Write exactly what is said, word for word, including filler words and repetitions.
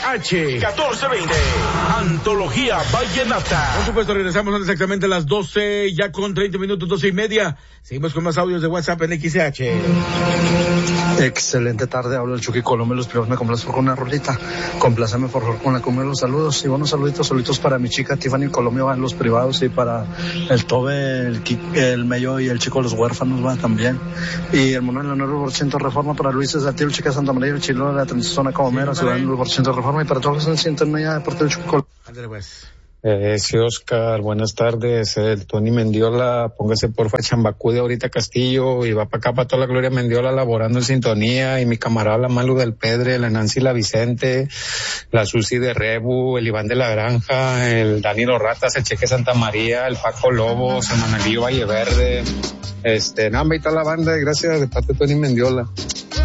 H catorce veinte, Antología Vallenata. Por supuesto, regresamos a exactamente las doce, ya con treinta minutos, doce y media. Seguimos con más audios de WhatsApp en X H. Excelente tarde, hablo el Chucky Colombia. Los primeros me complazco con una rolita. Compláceme por favor con la cumbia de los saludos. Y buenos saluditos, saluditos para mi chica Tiffany Colombia, va en los privados, y para el Tobe, el, el Mello y el chico de los huérfanos, va también. Y el mono en la nueve por ciento Reforma para Luis Desatiro, chica Santa María, el chilo de la transición Comomera, sí, ciudad en nueve por ciento Reforma, y para todos los que se sienten media de parte del Chucky Colombia. Ándale pues. Eh, sí, Oscar, buenas tardes. El Tony Mendiola, póngase porfa Chambacú de ahorita Castillo, y va para acá para toda la Gloria Mendiola laborando en sintonía, y mi camarada la Malu del Pedre, la Nancy la Vicente, la Susi de Rebu, el Iván de la Granja, el Danilo Ratas, el Cheque Santa María, el Paco Lobos, el Manalillo Valle Verde, este, nada, y toda la banda, gracias de parte de Tony Mendiola.